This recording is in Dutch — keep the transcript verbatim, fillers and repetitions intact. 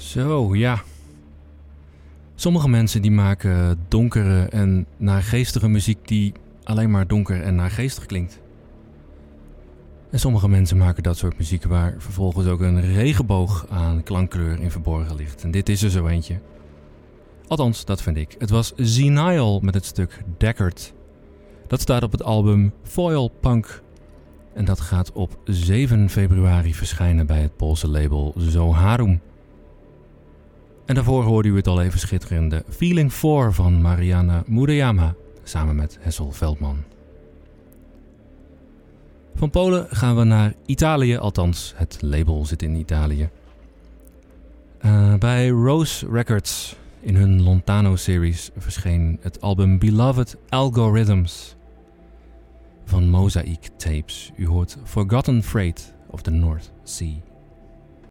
Zo, ja. Sommige mensen die maken donkere en naargeestige muziek die alleen maar donker en naargeestig klinkt. En sommige mensen maken dat soort muziek waar vervolgens ook een regenboog aan klankkleur in verborgen ligt. En dit is er zo eentje. Althans, dat vind ik. Het was Zenile met het stuk Deckard. Dat staat op het album Foil Punk. En dat gaat op zeven februari verschijnen bij het Poolse label Zoharum. En daarvoor hoorde u het al even schitterende Feeling four van Mariana Murayama samen met Hessel Veldman. Van Polen gaan we naar Italië, althans het label zit in Italië. Uh, bij Rose Records in hun Lontano-series verscheen het album Beloved Algorithms van Mosaic Tapes. U hoort Forgotten Freight of the North Sea.